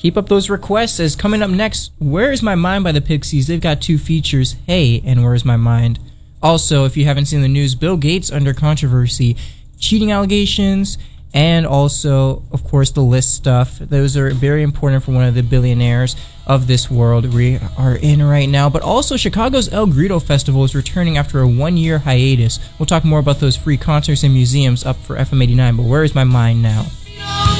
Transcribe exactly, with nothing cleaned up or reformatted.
Keep up those requests. As coming up next, Where Is My Mind by the Pixies. They've got two features, Hey and Where's My Mind. Also, if you haven't seen the news, Bill Gates under controversy, cheating allegations, and also, of course, the list stuff. Those are very important for one of the billionaires of this world we are in right now. But also, Chicago's El Grito Festival is returning after a one-year hiatus. We'll talk more about those free concerts and museums up for F M eighty-nine, but Where Is My Mind now?